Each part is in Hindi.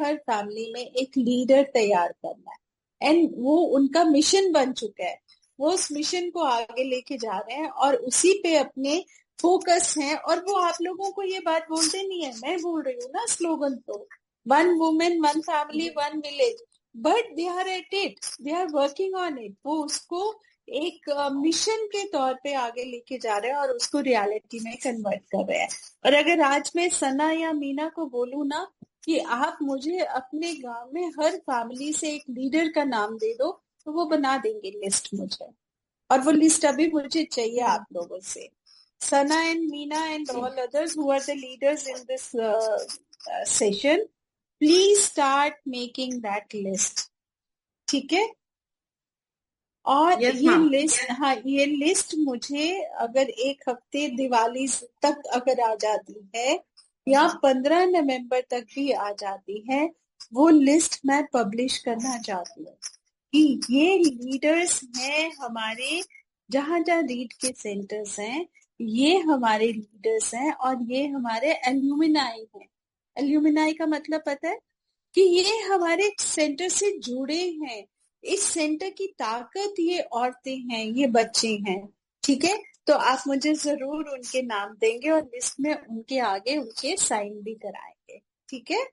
हर फैमिली में एक लीडर तैयार करना है, एंड वो उनका मिशन बन चुका है। वो उस मिशन को आगे लेके जा रहे हैं और उसी पे अपने फोकस हैं। और वो आप लोगों को ये बात बोलते नहीं है, मैं बोल रही हूँ ना स्लोगन तो, 1 women 1 family 1 village, but they are at it, they are working on it. वो उसको एक मिशन के तौर पे आगे लेके जा रहे हैं और उसको रियलिटी में कन्वर्ट कर रहे हैं। और अगर आज मैं सना या मीना को बोलूं ना कि आप मुझे अपने गांव में हर फैमिली से एक लीडर का नाम दे दो, तो वो बना देंगे लिस्ट मुझे, और वो लिस्ट अभी मुझे चाहिए आप लोगों से। सना and Meena and all others who are the leaders in this session, please start making that list, ठीक है? और Yes, ये ma'am. लिस्ट, हाँ, ये लिस्ट मुझे अगर 1 हफ्ते दिवाली तक अगर आ जाती है या 15 नवंबर तक भी आ जाती है, वो लिस्ट मैं पब्लिश करना चाहती हूँ कि ये लीडर्स हैं हमारे, जहाँ जहाँ रीड के सेंटर्स हैं, ये हमारे लीडर्स हैं और ये हमारे एल्यूमिनाई हैं। एल्यूमिनाई का मतलब पता है कि ये हमारे सेंटर से जुड़े हैं। इस सेंटर की ताकत ये औरतें हैं, ये बच्चे हैं, ठीक है? तो आप मुझे जरूर उनके नाम देंगे और लिस्ट में उनके आगे उनके साइन भी कराएंगे, ठीक है?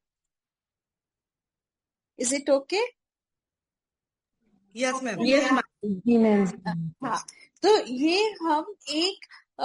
Is it okay? Yes, ma'am. Yes, ma'am. हाँ, तो ये हम एक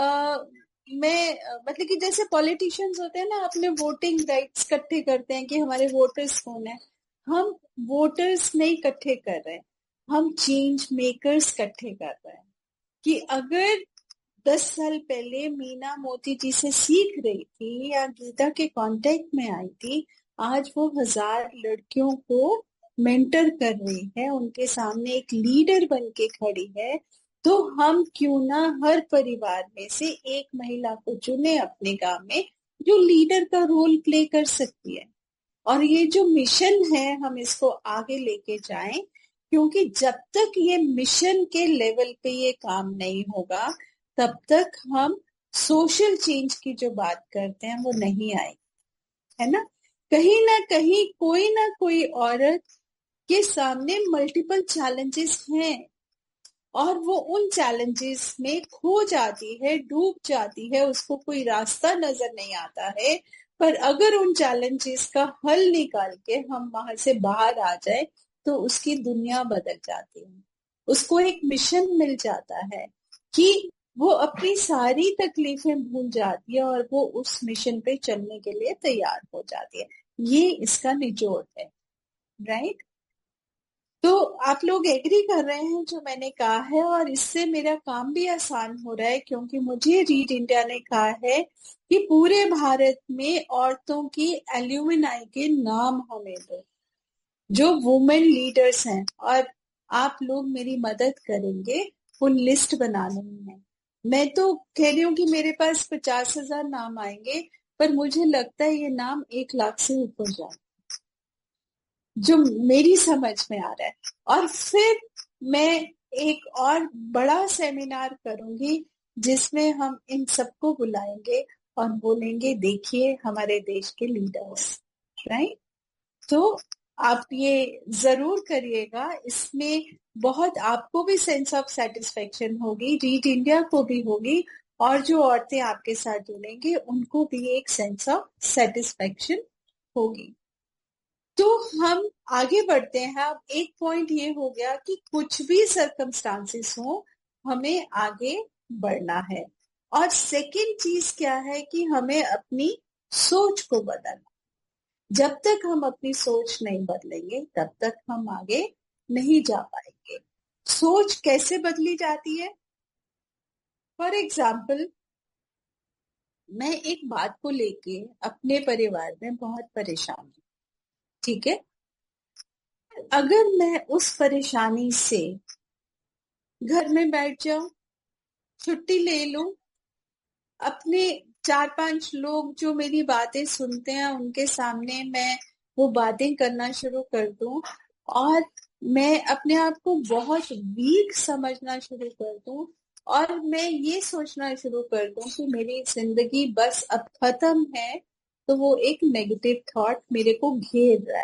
मतलब कि जैसे पॉलिटिशियंस होते हैं ना, अपने वोटिंग राइट्स इकट्ठे करते हैं कि हमारे वोटर्स कौन है, हम वोटर्स नहीं इकट्ठे कर रहे हैं, हम चेंज मेकर्स इकट्ठे कर रहे हैं। कि अगर 10 साल पहले मीना मोती जी से सीख रही थी या गीता के कांटेक्ट में आई थी, आज वो 1000 लड़कियों को मेंटर कर रही है, उनके सामने एक लीडर बन के खड़ी है। तो हम क्यों ना हर परिवार में से एक महिला को चुने अपने गांव में, जो लीडर का रोल प्ले कर सकती है। और ये जो मिशन है, हम इसको आगे लेके जाएं, क्योंकि जब तक ये मिशन के लेवल पे ये काम नहीं होगा, तब तक हम सोशल चेंज की जो बात करते हैं वो नहीं आएगी, है ना कहीं कोई ना कोई औरत के सामने मल्टीपल चैलेंजेस हैं और वो उन चैलेंजेस में खो जाती है, डूब जाती है, उसको कोई रास्ता नजर नहीं आता है। पर अगर उन चैलेंजेस का हल निकाल के हम वहां से बाहर आ जाए, तो उसकी दुनिया बदल जाती है, उसको एक मिशन मिल जाता है कि वो अपनी सारी तकलीफें भूल जाती है और वो उस मिशन पे चलने के लिए तैयार हो जाती है। ये इसका निचोड़ है, राइट? तो आप लोग एग्री कर रहे हैं जो मैंने कहा है, और इससे मेरा काम भी आसान हो रहा है, क्योंकि मुझे रीड इंडिया ने कहा है कि पूरे भारत में औरतों की एल्यूमिनाई के नाम हमें दो, जो वुमेन लीडर्स हैं, और आप लोग मेरी मदद करेंगे वो लिस्ट बनाने में। मैं तो कह रही हूँ कि मेरे पास 50,000 नाम आएंगे, पर मुझे लगता है ये नाम 1 लाख से ऊपर जाए, जो मेरी समझ में आ रहा है। और फिर मैं एक और बड़ा सेमिनार करूंगी जिसमें हम इन सबको बुलाएंगे और बोलेंगे, देखिए हमारे देश के लीडर्स, राइट? तो आप ये जरूर करिएगा, इसमें बहुत आपको भी सेंस ऑफ सेटिस्फेक्शन होगी, रीड इंडिया को भी होगी, और जो औरतें आपके साथ जुड़ेंगी उनको भी एक सेंस ऑफ सेटिस्फेक्शन होगी। तो हम आगे बढ़ते हैं। अब एक पॉइंट ये हो गया कि कुछ भी सर्कमस्टांसेस हो, हमें आगे बढ़ना है। और सेकंड चीज क्या है कि हमें अपनी सोच को बदलना। जब तक हम अपनी सोच नहीं बदलेंगे, तब तक हम आगे नहीं जा पाएंगे। सोच कैसे बदली जाती है? फॉर एग्जाम्पल, मैं एक बात को लेके अपने परिवार में बहुत परेशान हूँ, ठीक है? अगर मैं उस परेशानी से घर में बैठ जाऊं, छुट्टी ले लूं, अपने 4-5 लोग जो मेरी बातें सुनते हैं उनके सामने मैं वो बातें करना शुरू कर दूं, और मैं अपने आप को बहुत वीक समझना शुरू कर दूं, और मैं ये सोचना शुरू कर दूं कि मेरी जिंदगी बस अब खत्म है, तो वो एक नेगेटिव थॉट मेरे को घेर रहा है।